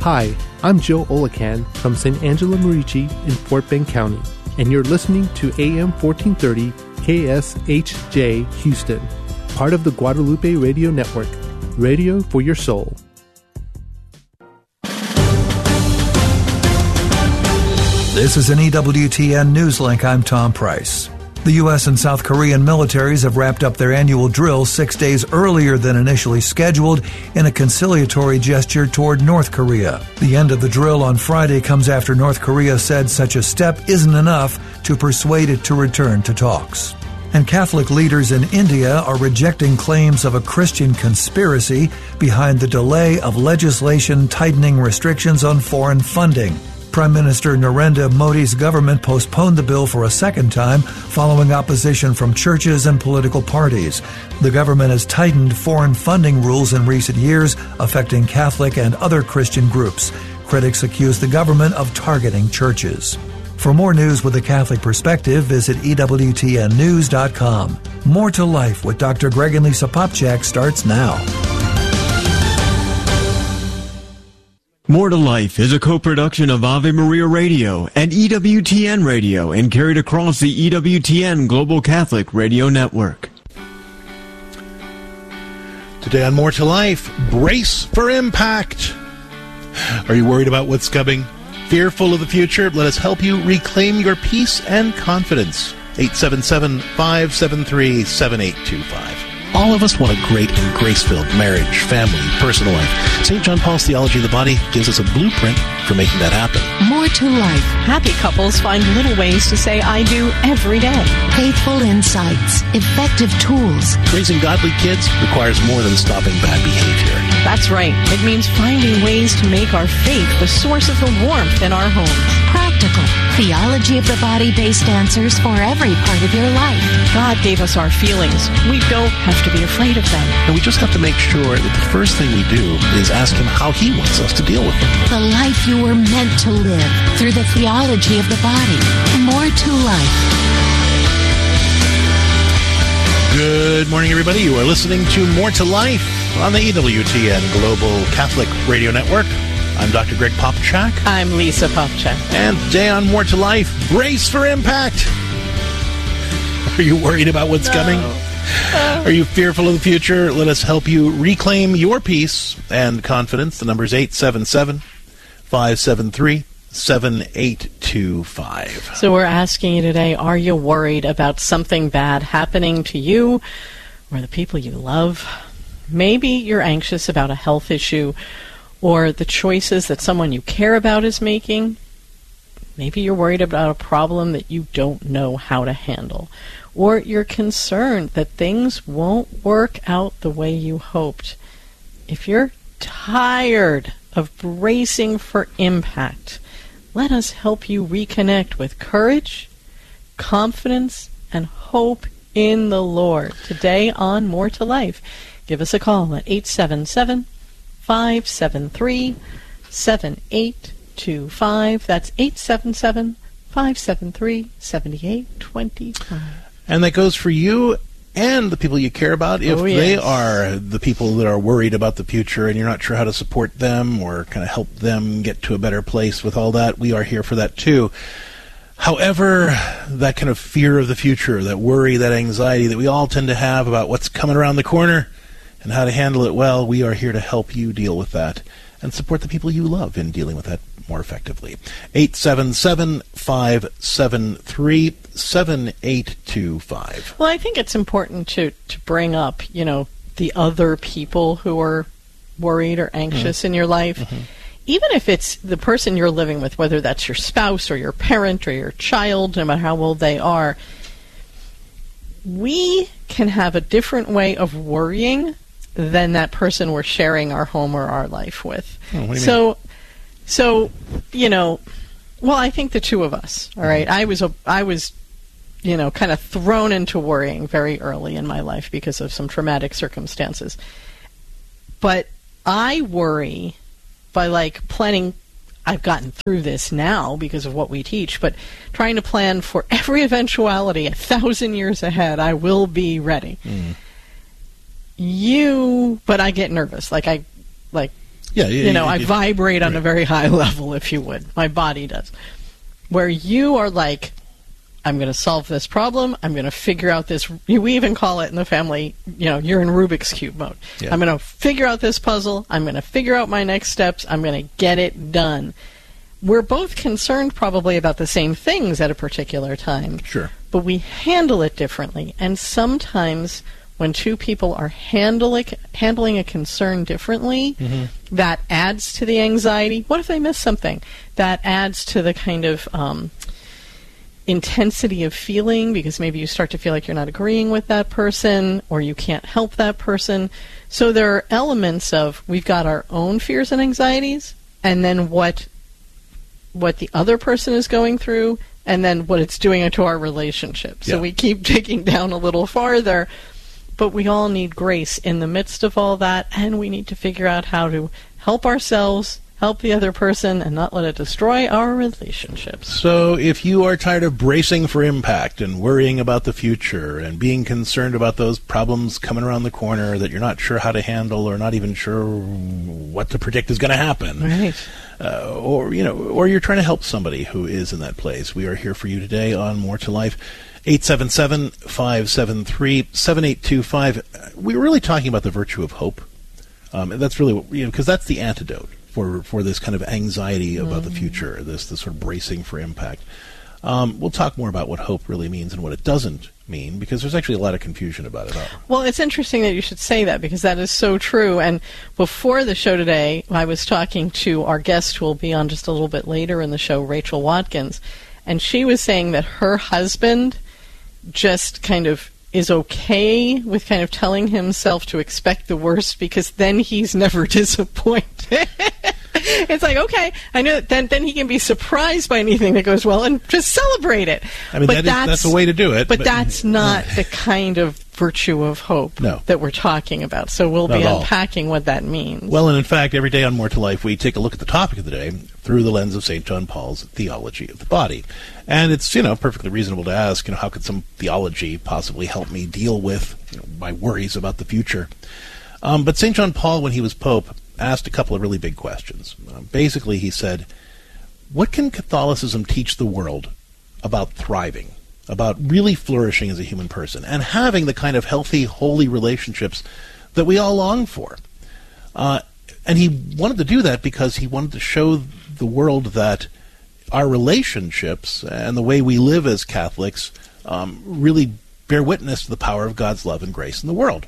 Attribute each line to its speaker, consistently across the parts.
Speaker 1: Hi, I'm Joe Olacan from St. Angela Merici in Fort Bend County, and you're listening to AM 1430 KSHJ Houston, part of the Guadalupe Radio Network, radio for your soul.
Speaker 2: This is an EWTN Newslink. I'm Tom Price. The U.S. and South Korean militaries have wrapped up their annual drill 6 days earlier than initially scheduled in a conciliatory gesture toward North Korea. The end of the drill on Friday comes after North Korea said such a step isn't enough to persuade it to return to talks. And Catholic leaders in India are rejecting claims of a Christian conspiracy behind the delay of legislation tightening restrictions on foreign funding. Prime Minister Narendra Modi's government postponed the bill for a second time following opposition from churches and political parties. The government has tightened foreign funding rules in recent years, affecting Catholic and other Christian groups. Critics accuse the government of targeting churches. For more news with a Catholic perspective, visit EWTNnews.com. More to Life with Dr. Greg and Lisa Popchak starts now.
Speaker 3: More to Life is a co-production of Ave Maria Radio and EWTN Radio and carried across the EWTN Global Catholic Radio Network.
Speaker 4: Today on More to Life, brace for impact. Are you worried about what's coming? Fearful of the future? Let us help you reclaim your peace and confidence. 877-573-7825. All of us want a great and grace-filled marriage, family, personal life. St. John Paul's Theology of the Body gives us a blueprint for making that happen.
Speaker 5: More to Life.
Speaker 6: Happy couples find little ways to say I do every day.
Speaker 5: Faithful insights. Effective tools.
Speaker 4: Raising godly kids requires more than stopping bad behavior.
Speaker 6: That's right. It means finding ways to make our faith the source of the warmth in our homes.
Speaker 5: Practical. Theology of the Body-based answers for every part of your life.
Speaker 6: God gave us our feelings. We don't have to be afraid of them.
Speaker 4: And we just have to make sure that the first thing we do is ask Him how He wants us to deal with them.
Speaker 5: The life you were meant to live through the theology of the body. More to Life.
Speaker 4: Good morning, everybody. You are listening to More to Life on the EWTN Global Catholic Radio Network. I'm Dr. Greg Popchak.
Speaker 6: I'm Lisa Popchak.
Speaker 4: And today on More to Life, brace for impact. Are you worried about what's coming? Are you fearful of the future? Let us help you reclaim your peace and confidence. The number is 877-573-7825.
Speaker 6: So we're asking you today, are you worried about something bad happening to you or the people you love? Maybe you're anxious about a health issue or the choices that someone you care about is making. Maybe you're worried about a problem that you don't know how to handle. Or you're concerned that things won't work out the way you hoped. If you're tired of bracing for impact, let us help you reconnect with courage, confidence, and hope in the Lord. Today on More to Life, give us a call at 877-573-7825. That's 877-573-7825.
Speaker 4: And that goes for you and the people you care about. If they are the people that are worried about the future and you're not sure how to support them or kind of help them get to a better place with all that, we are here for that too. However, that kind of fear of the future, that worry, that anxiety that we all tend to have about what's coming around the corner and how to handle it well, we are here to help you deal with that and support the people you love in dealing with that more effectively. 877-573-7825.
Speaker 6: Well, I think it's important to bring up, the other people who are worried or anxious in your life. Mm-hmm. Even if it's the person you're living with, whether that's your spouse or your parent or your child, no matter how old they are, we can have a different way of worrying than that person we're sharing our home or our life with.
Speaker 4: Oh, what do you mean?
Speaker 6: So, well, I think the two of us, all right? I was kind of thrown into worrying very early in my life because of some traumatic circumstances. But I worry by, planning. I've gotten through this now because of what we teach, but trying to plan for every eventuality 1,000 years ahead, I will be ready. Mm. But I get nervous.
Speaker 4: Yeah,
Speaker 6: I vibrate on a very high level, if you would. My body does. Where you are like, I'm going to solve this problem. I'm going to figure out this. We even call it in the family, you're in Rubik's Cube mode. Yeah. I'm going to figure out this puzzle. I'm going to figure out my next steps. I'm going to get it done. We're both concerned probably about the same things at a particular time.
Speaker 4: Sure.
Speaker 6: But we handle it differently. And sometimes when two people are handling a concern differently, that adds to the anxiety. What if they miss something? That adds to the kind of intensity of feeling, because maybe you start to feel like you're not agreeing with that person or you can't help that person. So there are elements of, we've got our own fears and anxieties, and then what the other person is going through, and then what it's doing to our relationship. So we keep digging down a little farther, but we all need grace in the midst of all that, and we need to figure out how to help ourselves, help the other person, and not let it destroy our relationships.
Speaker 4: So if you are tired of bracing for impact and worrying about the future and being concerned about those problems coming around the corner that you're not sure how to handle or not even sure what to predict is going to happen,
Speaker 6: right?
Speaker 4: Or you're trying to help somebody who is in that place, we are here for you today on More to Life. 877-573-7825. We're really talking about the virtue of hope. That's really because that's the antidote for this kind of anxiety about the future, this sort of bracing for impact. We'll talk more about what hope really means and what it doesn't mean, because there's actually a lot of confusion about it all.
Speaker 6: Well, it's interesting that you should say that, because that is so true. And before the show today, I was talking to our guest who will be on just a little bit later in the show, Rachel Watkins, and she was saying that her husband just kind of is okay with kind of telling himself to expect the worst, because then he's never disappointed. It's like, okay, I know that then he can be surprised by anything that goes well and just celebrate it.
Speaker 4: I mean, that's a way to do it.
Speaker 6: But that's not the kind of virtue of hope that we're talking about. So we'll be unpacking what that means.
Speaker 4: Well, and in fact, every day on More to Life, we take a look at the topic of the day through the lens of St. John Paul's theology of the body. And it's, perfectly reasonable to ask, how could some theology possibly help me deal with my worries about the future? But St. John Paul, when he was Pope, asked a couple of really big questions. Basically, he said, what can Catholicism teach the world about thriving, about really flourishing as a human person, and having the kind of healthy, holy relationships that we all long for? And he wanted to do that because he wanted to show the world that our relationships and the way we live as Catholics really bear witness to the power of God's love and grace in the world.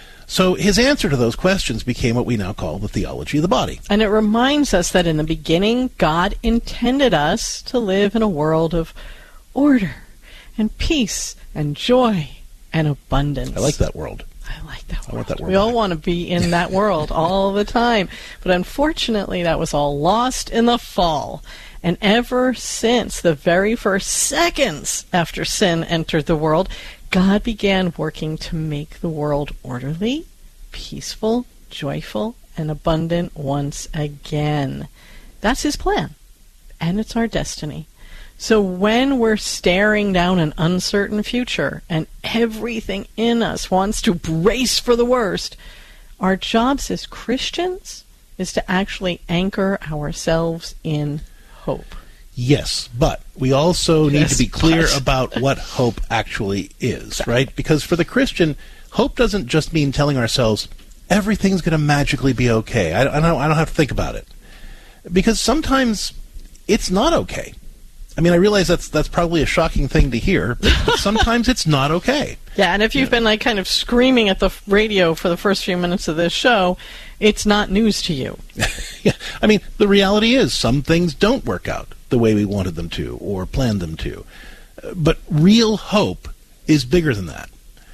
Speaker 4: So his answer to those questions became what we now call the theology of the body.
Speaker 6: And it reminds us that in the beginning, God intended us to live in a world of order and peace and joy and abundance.
Speaker 4: I like that world.
Speaker 6: I like that world.
Speaker 4: I want that world.
Speaker 6: We all want to be in that world all the time. But unfortunately, that was all lost in the fall. And ever since the very first seconds after sin entered the world, God began working to make the world orderly, peaceful, joyful, and abundant once again. That's his plan, and it's our destiny. So when we're staring down an uncertain future and everything in us wants to brace for the worst, our jobs as Christians is to actually anchor ourselves in hope.
Speaker 4: Yes, but we also need to be clear about what hope actually is, right? Because for the Christian, hope doesn't just mean telling ourselves everything's going to magically be okay. I don't have to think about it, because sometimes it's not okay. I mean, I realize that's probably a shocking thing to hear, but sometimes it's not okay.
Speaker 6: Yeah, and if you've been kind of screaming at the radio for the first few minutes of this show, it's not news to you.
Speaker 4: Yeah, I mean, the reality is some things don't work out the way we wanted them to or planned them to. But real hope is bigger than that.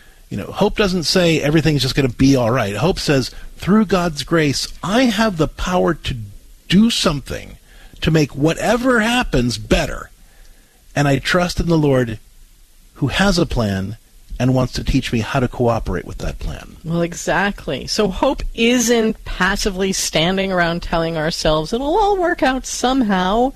Speaker 4: Hope doesn't say everything's just going to be all right. Hope says, through God's grace, I have the power to do something to make whatever happens better. And I trust in the Lord, who has a plan and wants to teach me how to cooperate with that plan.
Speaker 6: Well, exactly. So hope isn't passively standing around telling ourselves it'll all work out somehow.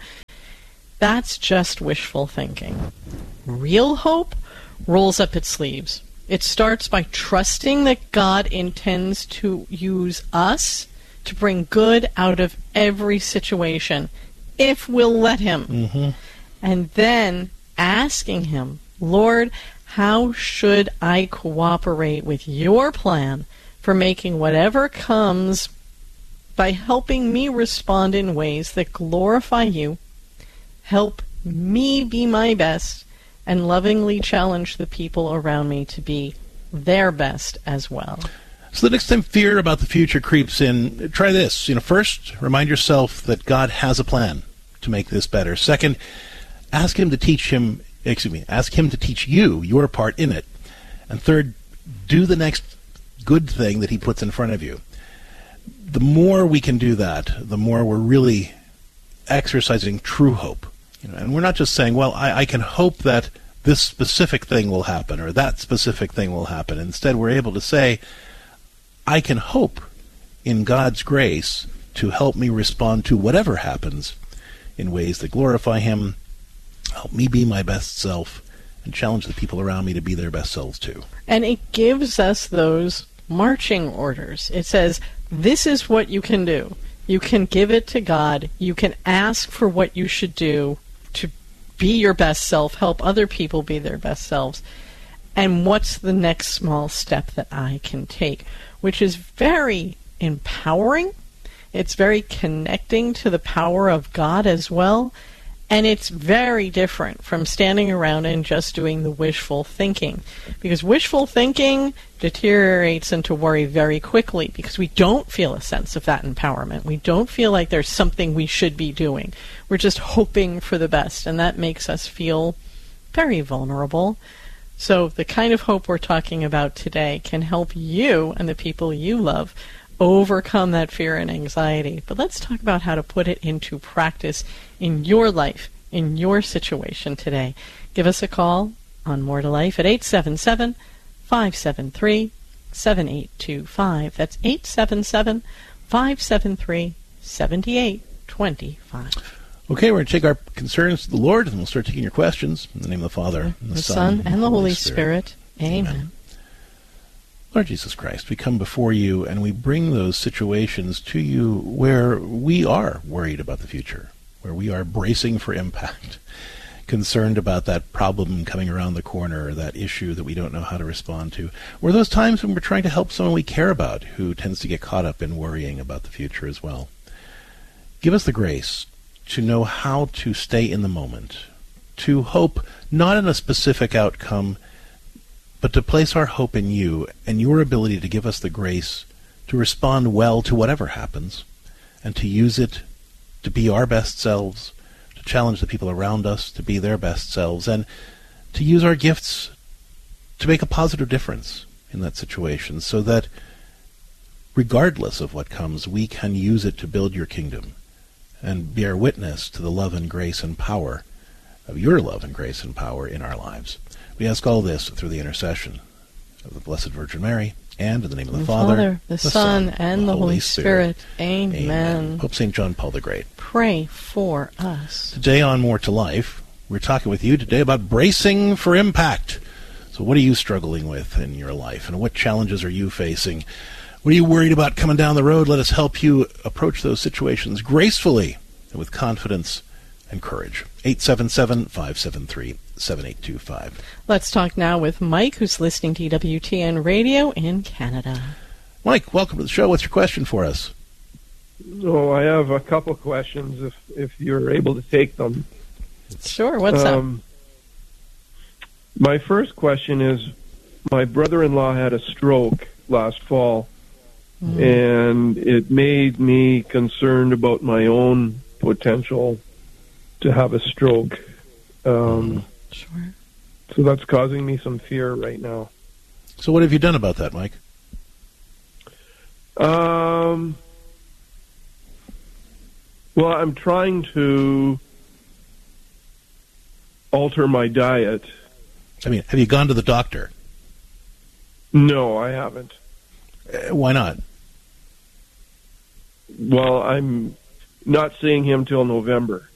Speaker 6: That's just wishful thinking. Real hope rolls up its sleeves. It starts by trusting that God intends to use us to bring good out of every situation, if we'll let him.
Speaker 4: Mm-hmm.
Speaker 6: And then asking him, Lord, how should I cooperate with your plan for making whatever comes by helping me respond in ways that glorify you, help me be my best, and lovingly challenge the people around me to be their best as well.
Speaker 4: So the next time fear about the future creeps in, try this. First, remind yourself that God has a plan to make this better. Second, ask him to teach you your part in it. And third, do the next good thing that he puts in front of you. The more we can do that, the more we're really exercising true hope. And we're not just saying, well, I can hope that this specific thing will happen or that specific thing will happen. Instead, we're able to say, I can hope in God's grace to help me respond to whatever happens in ways that glorify him, help me be my best self, and challenge the people around me to be their best selves too.
Speaker 6: And it gives us those marching orders. It says, this is what you can do. You can give it to God. You can ask for what you should do to be your best self, help other people be their best selves. And what's the next small step that I can take? Which is very empowering. It's very connecting to the power of God as well. And it's very different from standing around and just doing the wishful thinking. Because wishful thinking deteriorates into worry very quickly because we don't feel a sense of that empowerment. We don't feel like there's something we should be doing. We're just hoping for the best, and that makes us feel very vulnerable. So the kind of hope we're talking about today can help you and the people you love overcome that fear and anxiety. But let's talk about how to put it into practice in your life, in your situation today. Give us a call on More to Life at 877-573-7825. That's 877-573-7825.
Speaker 4: Okay, we're going to take our concerns to the Lord, and we'll start taking your questions. In the name of the Father, and
Speaker 6: the Son, and the Holy Spirit. Amen.
Speaker 4: Lord Jesus Christ, we come before you, and we bring those situations to you where we are worried about the future, where we are bracing for impact, concerned about that problem coming around the corner, or that issue that we don't know how to respond to, or those times when we're trying to help someone we care about who tends to get caught up in worrying about the future as well. Give us the grace to know how to stay in the moment, to hope not in a specific outcome, but to place our hope in you and your ability to give us the grace to respond well to whatever happens, and to use it to be our best selves, to challenge the people around us to be their best selves, and to use our gifts to make a positive difference in that situation, so that regardless of what comes, we can use it to build your kingdom and bear witness to the love and grace and power of your love and grace and power in our lives. We ask all this through the intercession of the Blessed Virgin Mary, and in the name of the Father,
Speaker 6: the Son, and the Holy Spirit. Amen.
Speaker 4: Pope St. John Paul the Great,
Speaker 6: pray for us.
Speaker 4: Today on More to Life, we're talking with you today about bracing for impact. So what are you struggling with in your life, and what challenges are you facing? What are you worried about coming down the road? Let us help you approach those situations gracefully and with confidence and courage. 877-573-7825.
Speaker 6: Let's talk now with Mike, who's listening to EWTN Radio in Canada.
Speaker 4: Mike, welcome to the show. What's your question for us?
Speaker 7: Oh, I have a couple questions if you're able to take them.
Speaker 6: Sure, what's up?
Speaker 7: My first question is, my brother-in-law had a stroke last fall, and it made me concerned about my own potential to have a stroke.
Speaker 6: Sure.
Speaker 7: So that's causing me some fear right now.
Speaker 4: So what have you done about that, Mike?
Speaker 7: Well, I'm trying to alter my diet.
Speaker 4: I mean, have you gone to the doctor?
Speaker 7: No, I haven't.
Speaker 4: Why not?
Speaker 7: Well, I'm not seeing him till November.